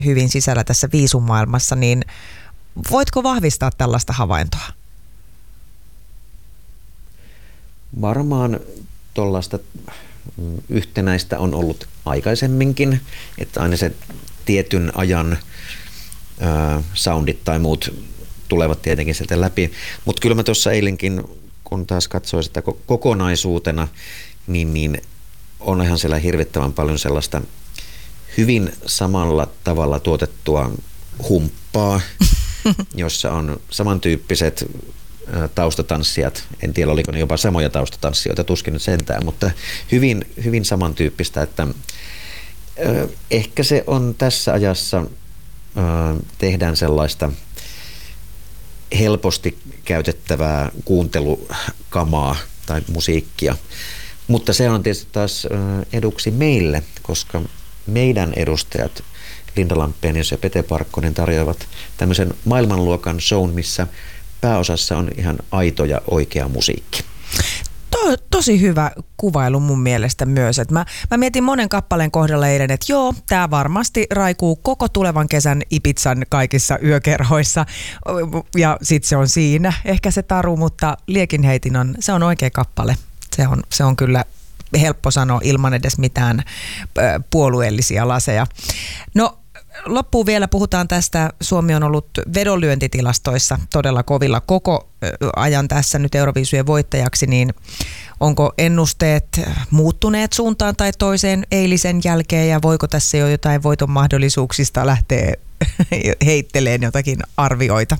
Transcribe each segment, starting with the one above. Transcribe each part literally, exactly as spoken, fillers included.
hyvin sisällä tässä viisumaailmassa, niin voitko vahvistaa tällaista havaintoa? Varmaan tuollaista yhtenäistä on ollut aikaisemminkin, että aina se tietyn ajan ää, soundit tai muut tulevat tietenkin sieltä läpi. Mutta kyllä mä tuossa eilenkin, kun taas katsoin sitä kokonaisuutena, niin, niin on ihan siellä hirvittävän paljon sellaista hyvin samalla tavalla tuotettua humppaa, jossa on samantyyppiset taustatanssijat. En tiedä, oliko ne jopa samoja taustatanssijoita, tuskin nyt sentään, mutta hyvin, hyvin samantyyppistä, että ö, ehkä se on tässä ajassa, ö, tehdään sellaista helposti käytettävää kuuntelukamaa tai musiikkia, mutta se on tietysti taas ö, eduksi meille, koska meidän edustajat Linda Lampenius ja Pete Parkkonen tarjoavat tämmöisen maailmanluokan shown, missä pääosassa on ihan aito ja oikea musiikki. To, tosi hyvä kuvailu mun mielestä myös. Et mä, mä mietin monen kappaleen kohdalla eilen, että joo, tää varmasti raikuu koko tulevan kesän Ibizan kaikissa yökerhoissa ja sit se on siinä. Ehkä se taru, mutta Liekinheitin on, se on oikea kappale. Se on, se on kyllä helppo sanoa ilman edes mitään puolueellisia laseja. No, loppuun vielä puhutaan tästä. Suomi on ollut vedonlyöntitilastoissa todella kovilla koko ajan tässä nyt Euroviisujen voittajaksi, niin onko ennusteet muuttuneet suuntaan tai toiseen eilisen jälkeen ja voiko tässä jo jotain voiton mahdollisuuksista lähteä heitteleen jotakin arvioita?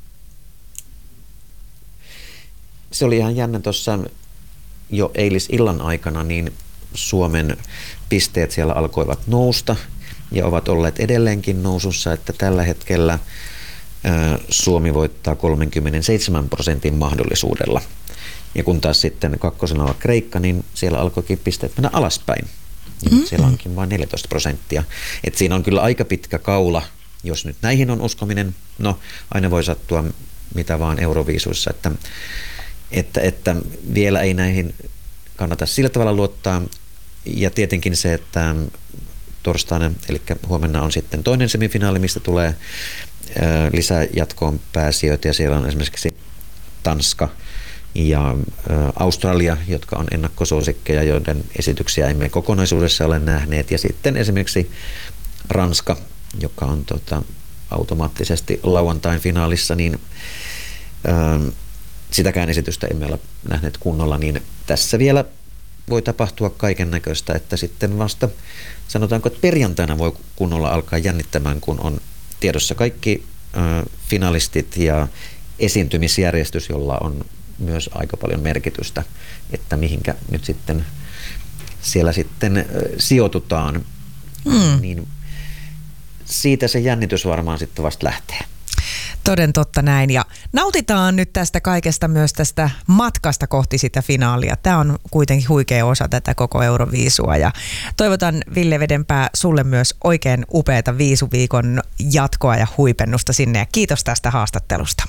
Se oli ihan jännä tuossa jo eilisillan aikana, niin Suomen pisteet siellä alkoivat nousta ja ovat olleet edelleenkin nousussa, että tällä hetkellä ää, Suomi voittaa kolmekymmentäseitsemän prosentin mahdollisuudella. Ja kun taas sitten kakkosena on Kreikka, niin siellä alkoikin pisteet mennä alaspäin. Ja mm-hmm. siellä onkin vain neljätoista prosenttia. Et siinä on kyllä aika pitkä kaula, jos nyt näihin on uskominen. No, aina voi sattua mitä vaan Euroviisuissa, että, että, että vielä ei näihin kannata sillä tavalla luottaa. Ja tietenkin se, että torstaina, eli huomenna on sitten toinen semifinaali, mistä tulee ää, lisää jatkoon pääsijöitä, ja siellä on esimerkiksi Tanska ja ää, Australia, jotka on ennakkosuosikkeja, joiden esityksiä emme kokonaisuudessa ole nähneet, ja sitten esimerkiksi Ranska, joka on tota, automaattisesti lauantain finaalissa, niin ää, sitäkään esitystä emme ole nähneet kunnolla, niin tässä vielä voi tapahtua kaiken näköistä, että sitten vasta sanotaanko, että perjantaina voi kunnolla alkaa jännittämään, kun on tiedossa kaikki äh, finalistit ja esiintymisjärjestys, jolla on myös aika paljon merkitystä, että mihinkä nyt sitten siellä sitten äh, sijoitutaan. Mm. Niin siitä se jännitys varmaan sitten vasta lähtee. Toden totta näin, ja nautitaan nyt tästä kaikesta myös tästä matkasta kohti sitä finaalia. Tämä on kuitenkin huikea osa tätä koko Euroviisua, ja toivotan Ville Vedenpää sulle myös oikein upeata viisuviikon jatkoa ja huipennusta sinne, ja kiitos tästä haastattelusta.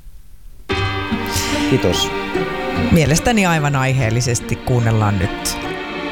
Kiitos. Mielestäni aivan aiheellisesti kuunnellaan nyt